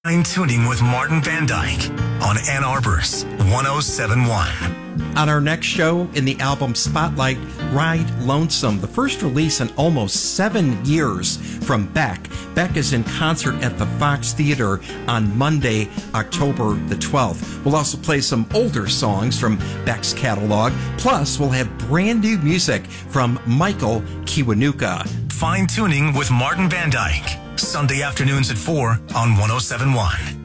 Fine Tuning with Martin Van Dyke on Ann Arbor's 1071. On our next show in the album Spotlight, Ride Lonesome, the first release in almost 7 years from Beck. Beck is in concert at the Fox Theater on Monday, October the 12th. We'll also play some older songs from Beck's catalog. Plus, we'll have brand new music from Michael Kiwanuka. Fine Tuning with Martin Van Dyke. Sunday afternoons at 4 on 1071.